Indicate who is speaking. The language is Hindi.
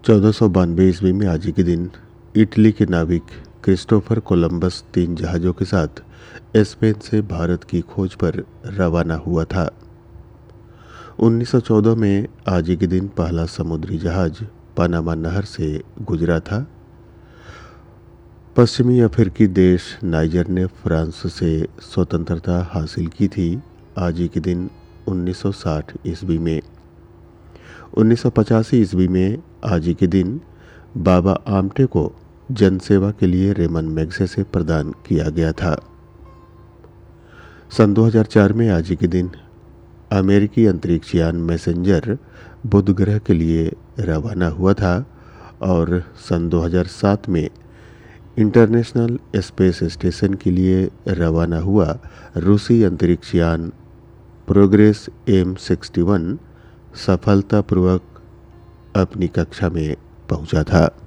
Speaker 1: 1492 ईस्वी में आज ही के दिन इटली के नाविक क्रिस्टोफर कोलंबस 3 जहाज़ों के साथ स्पेन से भारत की खोज पर रवाना हुआ था। 1914 में आज ही के दिन पहला समुद्री जहाज पनामा नहर से गुजरा था। पश्चिमी अफ्रीकी देश नाइजर ने फ्रांस से स्वतंत्रता हासिल की थी आज ही के दिन 1960 ईस्वी में। 1985 ईस्वी में आज ही के दिन बाबा आमटे को जनसेवा के लिए रेमन मैग्सेसे प्रदान किया गया था। सन 2004 में आज ही के दिन अमेरिकी अंतरिक्ष यान मैसेंजर बुध ग्रह के लिए रवाना हुआ था और सन 2007 में इंटरनेशनल स्पेस स्टेशन के लिए रवाना हुआ रूसी अंतरिक्ष यान प्रोग्रेस M61 सफलतापूर्वक अपनी कक्षा में पहुंचा था।